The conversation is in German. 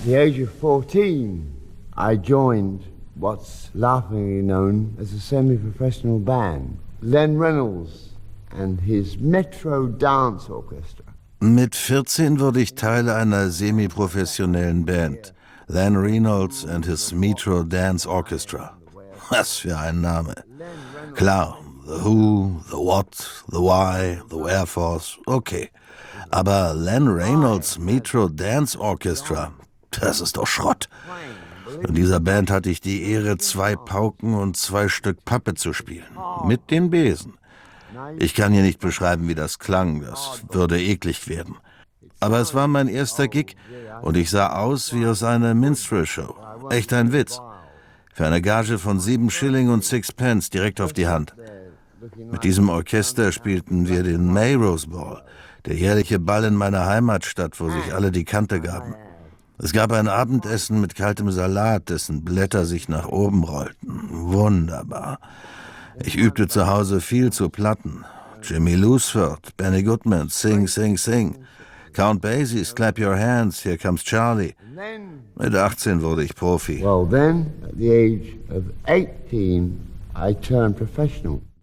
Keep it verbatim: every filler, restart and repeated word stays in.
the age of fourteen, I joined what's laughingly known as a semi-professional band. Len Reynolds and his Metro Dance Orchestra. Mit vierzehn wurde ich Teil einer semi-professionellen Band. Len Reynolds and his Metro Dance Orchestra. Was für ein Name. Klar, The Who, The What, The Why, The Wherefores, okay. Aber Len Reynolds Metro Dance Orchestra, das ist doch Schrott. In dieser Band hatte ich die Ehre, zwei Pauken und zwei Stück Pappe zu spielen. Mit den Besen. Ich kann hier nicht beschreiben, wie das klang. Das würde eklig werden. Aber es war mein erster Gig und ich sah aus wie aus einer Minstrel-Show. Echt ein Witz. Für eine Gage von sieben Schilling und six Pence direkt auf die Hand. Mit diesem Orchester spielten wir den Melrose Ball, der jährliche Ball in meiner Heimatstadt, wo sich alle die Kante gaben. Es gab ein Abendessen mit kaltem Salat, dessen Blätter sich nach oben rollten. Wunderbar. Ich übte zu Hause viel zu Platten. Jimmy Lusford, Benny Goodman, Sing, Sing, Sing. Count Basie's Clap Your Hands, Here Comes Charlie. Mit achtzehn wurde ich Profi. Well then, at the age of eighteen, I turned professional.